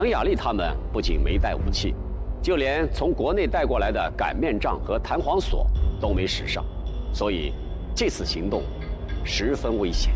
程雅丽他们不仅没带武器，就连从国内带过来的擀面杖和弹簧锁都没使上，所以这次行动十分危险。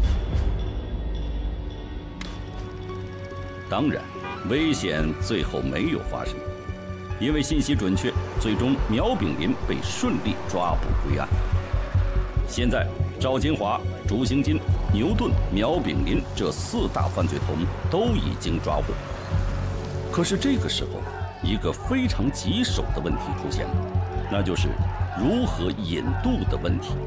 当然，危险最后没有发生，因为信息准确，最终苗炳林被顺利抓捕归案。现在，赵金华、朱兴金、牛顿、苗炳林这4大犯罪头目都已经抓获。可是这个时候，一个非常棘手的问题出现了，那就是如何引渡的问题。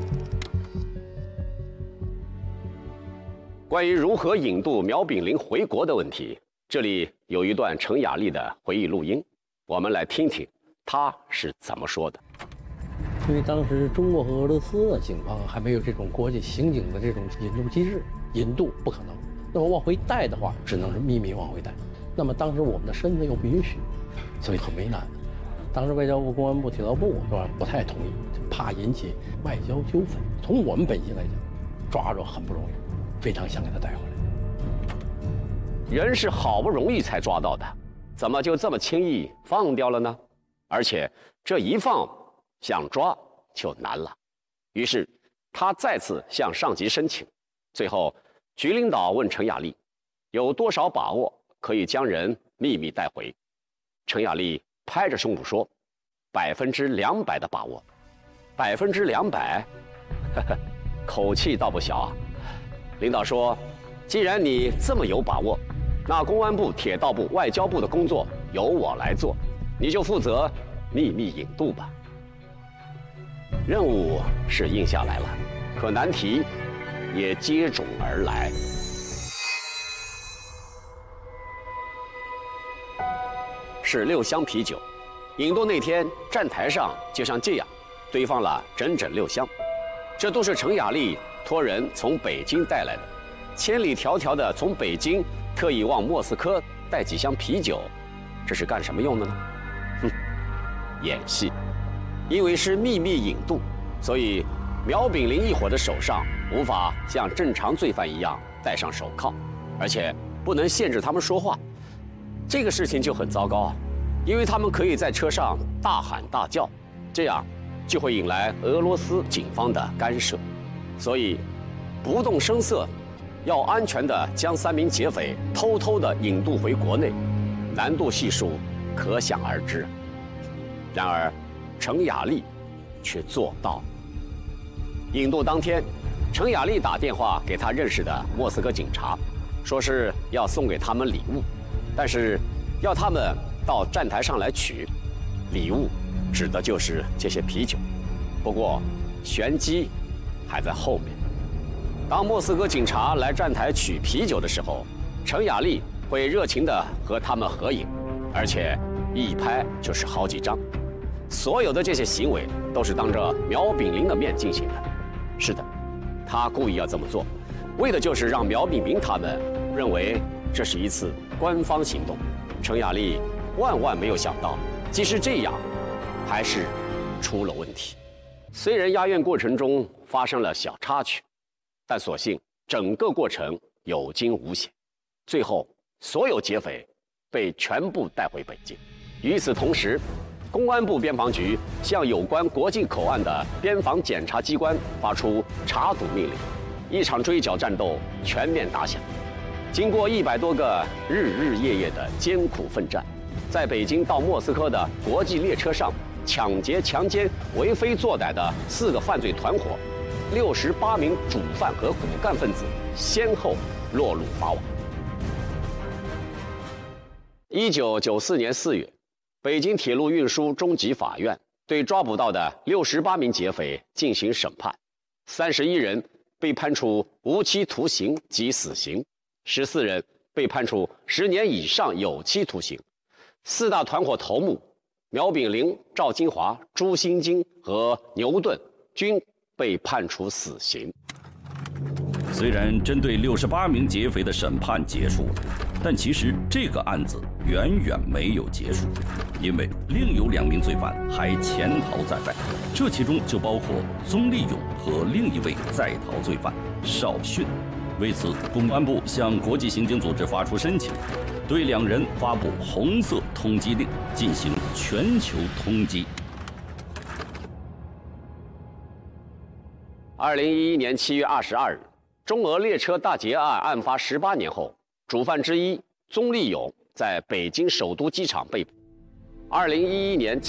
关于如何引渡苗炳林回国的问题，这里有一段程雅丽的回忆录音，我们来听听她是怎么说的。 因为当时中国和俄罗斯的警方还没有这种国际刑警的这种引渡机制，引渡不可能。那么往回带的话，只能是秘密往回带。那么当时我们的身份又不允许，所以很为难。当时外交部、公安部、铁道部是吧，不太同意，怕引起外交纠纷。从我们本心来讲，抓着很不容易，非常想给他带回来。 人是好不容易才抓到的，怎么就这么轻易放掉了呢？而且这一放，想抓就难了。于是他再次向上级申请。最后，局领导问程雅丽，有多少把握可以将人秘密带回？程雅丽拍着胸脯说：“200%的把握。”200%，呵呵，口气倒不小啊。领导说：“既然你这么有把握，那公安部、铁道部、外交部的工作由我来做，你就负责秘密引渡吧。”任务是应下来了，可难题也接踵而来。是6箱啤酒，引渡那天站台上就像这样，堆放了整整6箱，这都是程雅丽托人从北京带来的，千里迢迢的从北京特意往莫斯科带几箱啤酒，这是干什么用的呢？演戏。因为是秘密引渡，所以苗炳林一伙的手上无法像正常罪犯一样戴上手铐，而且不能限制他们说话。这个事情就很糟糕啊，因为他们可以在车上大喊大叫，这样就会引来俄罗斯警方的干涉。所以不动声色，要安全地将3名劫匪偷偷地引渡回国内，难度系数可想而知。然而程雅丽却做到了。引渡当天，程雅丽打电话给她认识的莫斯科警察，说是要送给他们礼物，但是要他们到站台上来取。礼物指的就是这些啤酒。不过玄机还在后面。当莫斯科警察来站台取啤酒的时候，程雅丽会热情地和他们合影，而且一拍就是好几张。所有的这些行为都是当着苗炳林的面进行的。是的，他故意要这么做，为的就是让苗炳林他们认为这是一次官方行动。程雅丽万万没有想到，即使这样，还是出了问题。虽然押运过程中发生了小插曲，但所幸整个过程有惊无险。最后，所有劫匪被全部带回北京。与此同时，公安部边防局向有关国境口岸的边防检查机关发出查堵命令，一场追剿战斗全面打响。经过100多个日日夜夜的艰苦奋战，在北京到莫斯科的国际列车上抢劫、强奸、为非作歹的4个犯罪团伙，68名主犯和骨干分子先后落入法网。1994年4月，北京铁路运输中级法院对抓捕到的68名劫匪进行审判，31人被判处无期徒刑及死刑，14人被判处10年以上有期徒刑。4大团伙头目苗炳林、赵金华、朱兴金和牛顿均被判处死刑。 虽然针对68名劫匪的审判结束了，但其实这个案子远远没有结束，因为另有2名罪犯还潜逃在外，这其中就包括宗立勇和另一位在逃罪犯邵迅。为此，公安部向国际刑警组织发出申请， 对两人发布红色通缉令，进行全球通缉。 2011年7月22日，中俄列车大劫案案发18年后，主犯之一宗立勇在北京首都机场被捕。2011年